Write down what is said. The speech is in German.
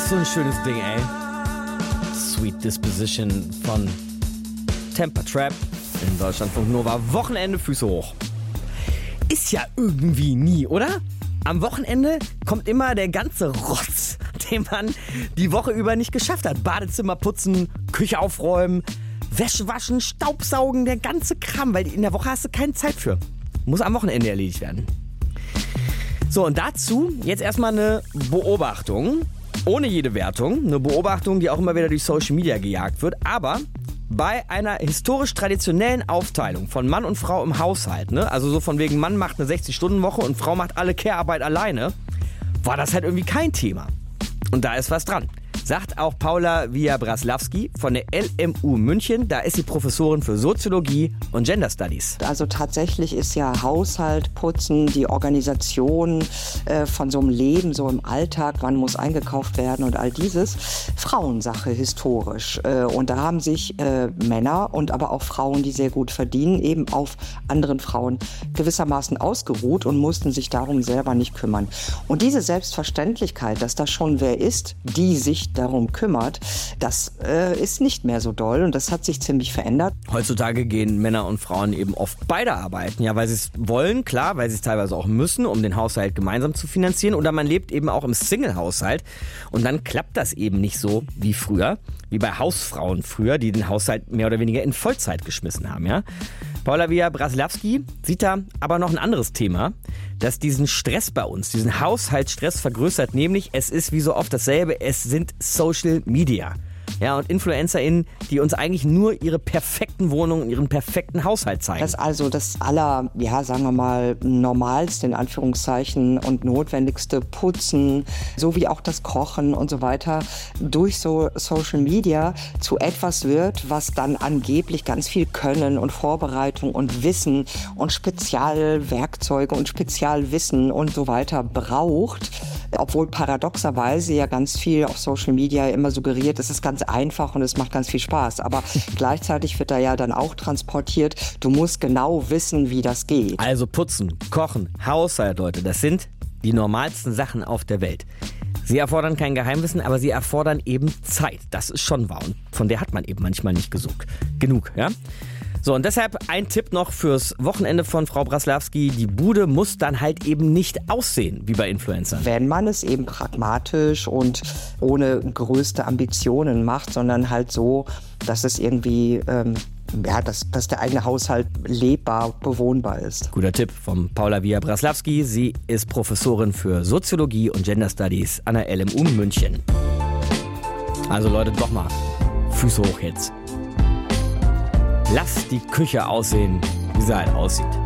So ein schönes Ding, ey. Sweet Disposition von Temper Trap in Deutschlandfunk Nova. Wochenende, Füße hoch. Ist ja irgendwie nie, oder? Am Wochenende kommt immer der ganze Rotz, den man die Woche über nicht geschafft hat. Badezimmer putzen, Küche aufräumen, Wäsche waschen, Staubsaugen, der ganze Kram. Weil in der Woche hast du keine Zeit für. Muss am Wochenende erledigt werden. So, und dazu jetzt erstmal eine Beobachtung. Ohne jede Wertung. Eine Beobachtung, die auch immer wieder durch Social Media gejagt wird. Aber bei einer historisch traditionellen Aufteilung von Mann und Frau im Haushalt, ne? Also so von wegen Mann macht eine 60-Stunden-Woche und Frau macht alle Care-Arbeit alleine, war das halt irgendwie kein Thema. Und da ist was dran. Sagt auch Paula Wieja-Braslavsky von der LMU München. Da ist sie Professorin für Soziologie und Gender Studies. Also tatsächlich ist ja Haushalt, Putzen, die Organisation von so einem Leben, so im Alltag, wann muss eingekauft werden und all dieses, Frauensache historisch. Und da haben sich Männer und aber auch Frauen, die sehr gut verdienen, eben auf anderen Frauen gewissermaßen ausgeruht und mussten sich darum selber nicht kümmern. Und diese Selbstverständlichkeit, dass das schon wer ist, die sich darum kümmert, das ist nicht mehr so doll und das hat sich ziemlich verändert. Heutzutage gehen Männer und Frauen eben oft beide arbeiten, ja, weil sie es wollen, klar, weil sie es teilweise auch müssen, um den Haushalt gemeinsam zu finanzieren, oder man lebt eben auch im Single-Haushalt und dann klappt das eben nicht so wie früher, wie bei Hausfrauen früher, die den Haushalt mehr oder weniger in Vollzeit geschmissen haben, ja. Paula Wieja-Braslavsky sieht da aber noch ein anderes Thema, das diesen Stress bei uns, diesen Haushaltsstress vergrößert, nämlich es ist wie so oft dasselbe, es sind Social Media. Ja, und InfluencerInnen, die uns eigentlich nur ihre perfekten Wohnungen, ihren perfekten Haushalt zeigen. Das ist also das sagen wir mal, normalste, in Anführungszeichen, und notwendigste Putzen, sowie auch das Kochen und so weiter, durch so Social Media zu etwas wird, was dann angeblich ganz viel Können und Vorbereitung und Wissen und Spezialwerkzeuge und Spezialwissen und so weiter braucht. Obwohl paradoxerweise ja ganz viel auf Social Media immer suggeriert, es ist ganz einfach und es macht ganz viel Spaß. Aber gleichzeitig wird da ja dann auch transportiert, du musst genau wissen, wie das geht. Also putzen, kochen, Haushalt, Leute, das sind die normalsten Sachen auf der Welt. Sie erfordern kein Geheimwissen, aber sie erfordern eben Zeit. Das ist schon wahr und von der hat man eben manchmal nicht genug, ja? So, und deshalb ein Tipp noch fürs Wochenende von Frau Braslavsky. Die Bude muss dann halt eben nicht aussehen wie bei Influencern. Wenn man es eben pragmatisch und ohne größte Ambitionen macht, sondern halt so, dass es irgendwie, dass der eigene Haushalt lebbar, bewohnbar ist. Guter Tipp von Paula Wieja-Braslavsky. Sie ist Professorin für Soziologie und Gender Studies an der LMU München. Also Leute, doch mal, Füße hoch jetzt. Lasst die Küche aussehen, wie sie halt aussieht.